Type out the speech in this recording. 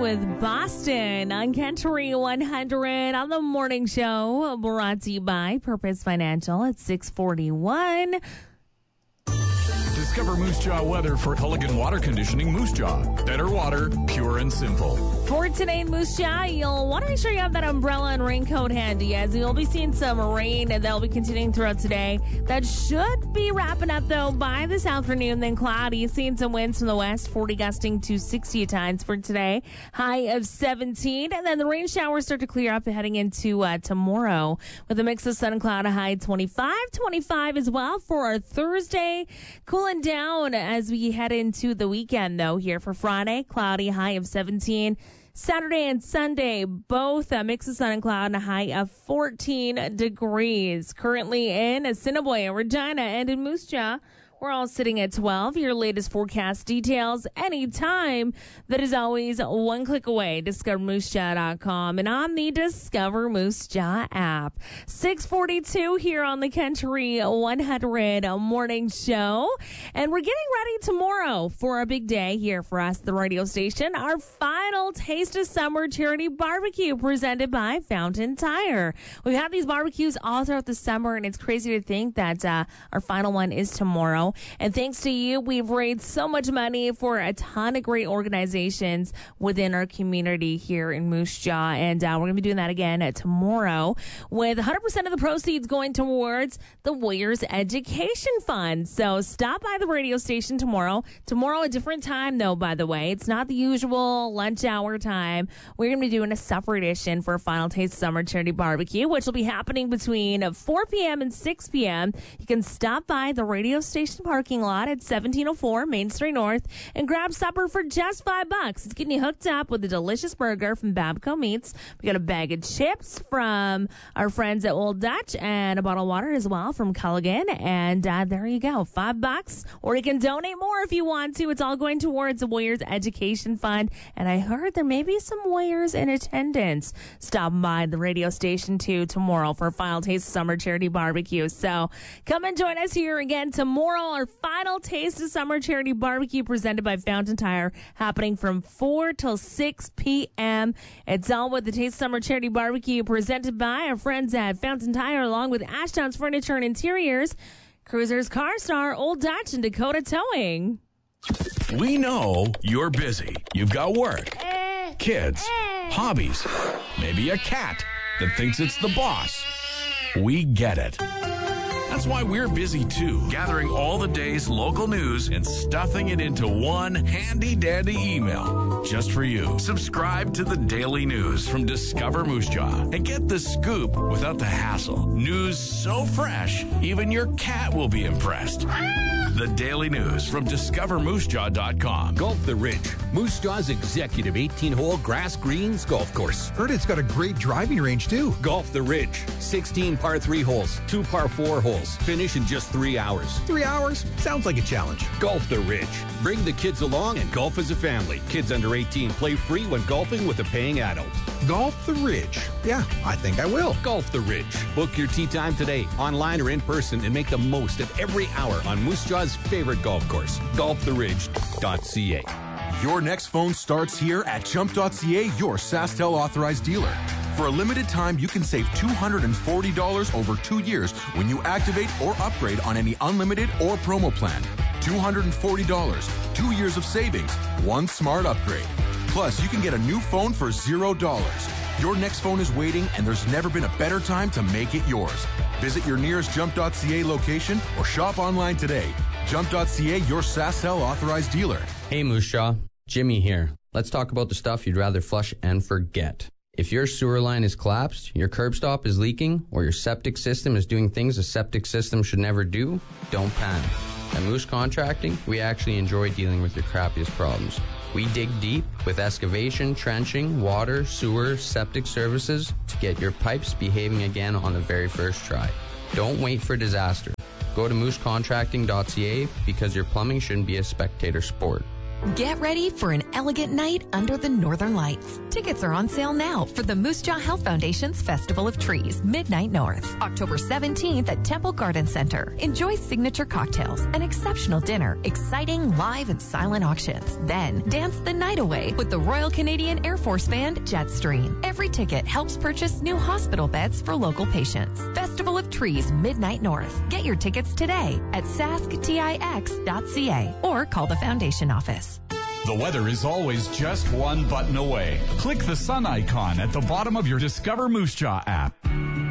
with Boston on Country 100 on the morning show, brought to you by Purpose Financial at 641. Discover Moose Jaw weather for Culligan Water Conditioning Moose Jaw. Better water, pure and simple. For today in Moose Jaw, you'll want to make sure you have that umbrella and raincoat handy, as you'll be seeing some rain and that'll be continuing throughout today. That should be wrapping up, though, by this afternoon. Then cloudy, seeing some winds from the west, 40 gusting to 60 at times for today. High of 17. And then the rain showers start to clear up heading into tomorrow with a mix of sun and cloud, a high 25 as well for our Thursday. Cooling down as we head into the weekend, though, here for Friday. Cloudy, high of 17. Saturday and Sunday, both a mix of sun and cloud and a high of 14 degrees. Currently in Assiniboia, Regina, and in Moose Jaw, we're all sitting at 12. Your latest forecast details anytime. That is always one click away. DiscoverMooseJaw.com and on the Discover Moose Jaw app. 6:42 here on the Country 100 morning show. And we're getting ready tomorrow for a big day here for us, the radio station. Our final Taste of Summer charity barbecue presented by Fountain Tire. We've had these barbecues all throughout the summer, and it's crazy to think that our final one is tomorrow. And thanks to you, we've raised so much money for a ton of great organizations within our community here in Moose Jaw. And we're going to be doing that again tomorrow with 100% of the proceeds going towards the Warriors Education Fund. So stop by the radio station tomorrow. Tomorrow, a different time, though, by the way. It's not the usual lunch hour time. We're going to be doing a supper edition for a Final Taste Summer Charity Barbecue, which will be happening between 4 p.m. and 6 p.m. You can stop by the radio station parking lot at 1704 Main Street North and grab supper for just $5. It's getting you hooked up with a delicious burger from Babco Meats. We got a bag of chips from our friends at Old Dutch and a bottle of water as well from Culligan. And there you go, $5. Or you can donate more if you want to. It's all going towards the Warriors Education Fund. And I heard there may be some Warriors in attendance. Stop by the radio station too tomorrow for Final Taste Summer Charity Barbecue. So come and join us here again tomorrow. Our final Taste of Summer Charity Barbecue presented by Fountain Tire, happening from 4 till 6 p.m. It's all with the Taste of Summer Charity Barbecue presented by our friends at Fountain Tire, along with Ashtown's Furniture and Interiors, Cruisers, CarStar, Old Dutch, and Dakota Towing. We know you're busy. You've got work, kids, hobbies, maybe a cat that thinks it's the boss. We get it. That's why we're busy, too, gathering all the day's local news and stuffing it into one handy-dandy email just for you. Subscribe to the Daily News from Discover Moose Jaw and get the scoop without the hassle. News so fresh, even your cat will be impressed. The Daily News from DiscoverMooseJaw.com. Golf the Ridge, Moose Jaw's executive 18-hole grass greens golf course. Heard it's got a great driving range, too. Golf the Ridge, 16 par 3 holes, 2 par 4 holes. Finish in just 3 hours. 3 hours? Sounds like a challenge. Golf the Ridge. Bring the kids along and golf as a family. Kids under 18 play free when golfing with a paying adult. Golf the Ridge. Yeah, I think I will. Golf the Ridge. Book your tee time today, online or in person, and make the most of every hour on Moose Jaw's favorite golf course, golftheridge.ca. Your next phone starts here at Jump.ca, your SaskTel authorized dealer. For a limited time, you can save $240 over 2 years when you activate or upgrade on any unlimited or promo plan. $240, 2 years of savings, one smart upgrade. Plus, you can get a new phone for $0. Your next phone is waiting, and there's never been a better time to make it yours. Visit your nearest Jump.ca location or shop online today. Jump.ca, your SaskTel authorized dealer. Hey Moose Jaw, Jimmy here. Let's talk about the stuff you'd rather flush and forget. If your sewer line is collapsed, your curb stop is leaking, or your septic system is doing things a septic system should never do, don't panic. At Moose Contracting, we actually enjoy dealing with your crappiest problems. We dig deep with excavation, trenching, water, sewer, septic services to get your pipes behaving again on the very first try. Don't wait for disaster. Go to moosecontracting.ca because your plumbing shouldn't be a spectator sport. Get ready for an elegant night under the Northern Lights. Tickets are on sale now for the Moose Jaw Health Foundation's Festival of Trees, Midnight North, October 17th at Temple Garden Center. Enjoy signature cocktails, an exceptional dinner, exciting live and silent auctions. Then dance the night away with the Royal Canadian Air Force Band Jetstream. Every ticket helps purchase new hospital beds for local patients. Festival of Trees, Midnight North. Get your tickets today at sasktix.ca or call the foundation office. The weather is always just one button away. Click the sun icon at the bottom of your Discover Moose Jaw app.